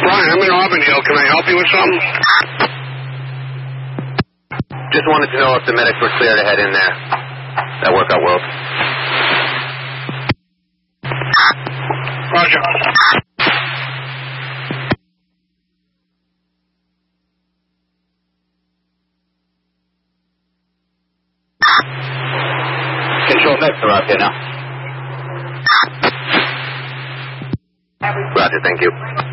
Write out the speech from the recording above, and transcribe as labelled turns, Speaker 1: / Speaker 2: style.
Speaker 1: Brian, I'm in Auburndale. Can I help you with something?
Speaker 2: Just wanted to know if the medics were clear to head in there. That workout world.
Speaker 1: Roger.
Speaker 2: Control medics are out there now. Roger, thank you.